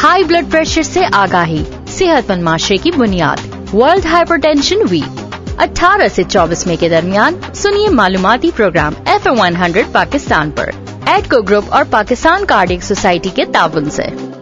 High blood pressure से आगाही, सेहतमंद माशरे की बुनियाद। वर्ल्ड हाइपरटेंशन वीक 18 से 24 मई के दरमियान सुनिए मालूमाती प्रोग्राम FM 100 पाकिस्तान पर एडको ग्रुप और पाकिस्तान कार्डियक सोसाइटी के ताउन से।